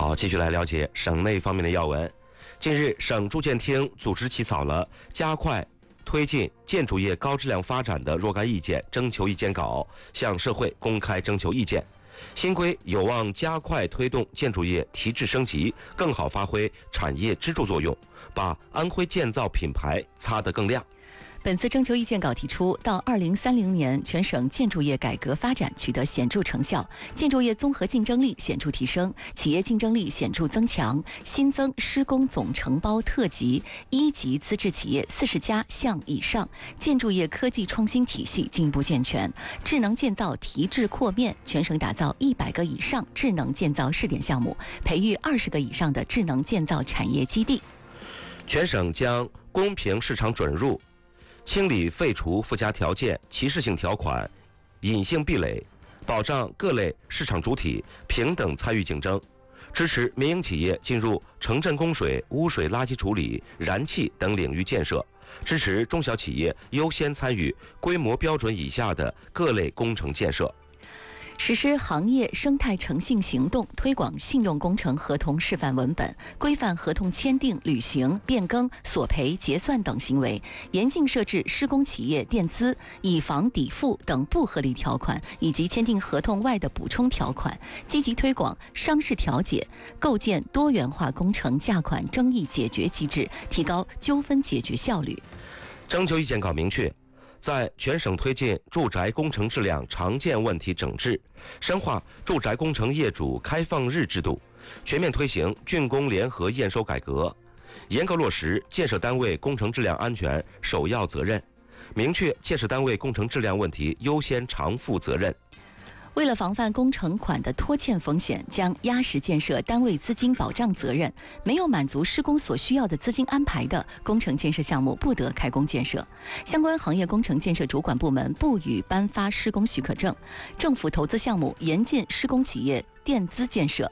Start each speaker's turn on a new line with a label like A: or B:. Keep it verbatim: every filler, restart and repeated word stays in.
A: 好，继续来了解省内方面的要闻。近日，省住建厅组织起草了加快推进建筑业高质量发展的若干意见征求意见稿，向社会公开征求意见。新规有望加快推动建筑业提质升级，更好发挥产业支柱作用，把安徽建造品牌擦得更亮。
B: 本次征求意见稿提出，到二零三零年，全省建筑业改革发展取得显著成效，建筑业综合竞争力显著提升，企业竞争力显著增强，新增施工总承包特级一级资质企业四十家项以上，建筑业科技创新体系进一步健全，智能建造提质扩面，全省打造一百个以上智能建造试点项目，培育二十个以上的智能建造产业基地。
A: 全省将公平市场准入，清理废除附加条件、歧视性条款、隐性壁垒，保障各类市场主体平等参与竞争，支持民营企业进入城镇供水、污水垃圾处理、燃气等领域建设，支持中小企业优先参与规模标准以下的各类工程建设。
B: 实施行业生态诚信行动，推广信用工程合同示范文本，规范合同签订、履行、变更、索赔、结算等行为，严禁设置施工企业垫资、以房抵付等不合理条款，以及签订合同外的补充条款，积极推广商事调解，构建多元化工程价款争议解决机制，提高纠纷解决效率。
A: 征求意见稿明确，在全省推进住宅工程质量常见问题整治，深化住宅工程业主开放日制度，全面推行竣工联合验收改革，严格落实建设单位工程质量安全首要责任，明确建设单位工程质量问题优先偿付责任。
B: 为了防范工程款的拖欠风险，将压实建设单位资金保障责任，没有满足施工所需要的资金安排的工程建设项目不得开工建设。相关行业工程建设主管部门不予颁发施工许可证。政府投资项目严禁施工企业垫资建设，